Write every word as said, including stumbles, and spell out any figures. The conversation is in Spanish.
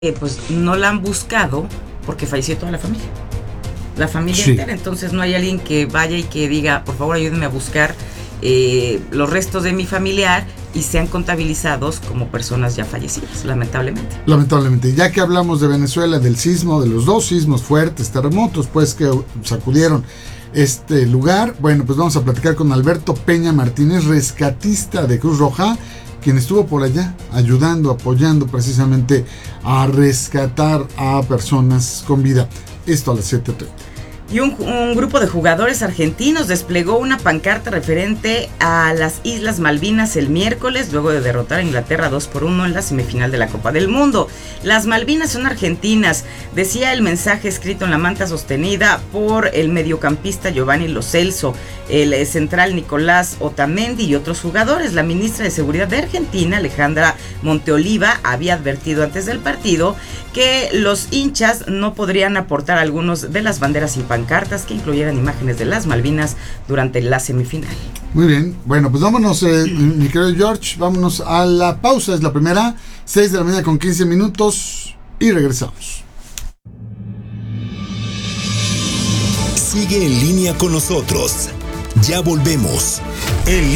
eh, pues no la han buscado porque falleció toda la familia. La familia Sí. entera, entonces no hay alguien que vaya y que diga, por favor ayúdenme a buscar eh, los restos de mi familiar y sean contabilizados como personas ya fallecidas, lamentablemente. Lamentablemente, ya que hablamos de Venezuela, del sismo, de los dos sismos fuertes, terremotos, pues que sacudieron este lugar, bueno, pues vamos a platicar con Alberto Peña Martínez, rescatista de Cruz Roja, quien estuvo por allá ayudando, apoyando precisamente a rescatar a personas con vida. Esto a las siete treinta. Y un, un grupo de jugadores argentinos desplegó una pancarta referente a las Islas Malvinas el miércoles, luego de derrotar a Inglaterra dos por uno en la semifinal de la Copa del Mundo. Las Malvinas son argentinas, decía el mensaje escrito en la manta sostenida por el mediocampista Giovanni Lo Celso, el central Nicolás Otamendi y otros jugadores. La ministra de Seguridad de Argentina, Alejandra Monteoliva, había advertido antes del partido que los hinchas no podrían aportar algunos de las banderas sin pancartas que incluyeran imágenes de las Malvinas durante la semifinal. Muy bien, bueno, pues vámonos, eh, mi querido George, vámonos a la pausa, es la primera, seis de la mañana con quince minutos y regresamos. Sigue en línea con nosotros, ya volvemos. En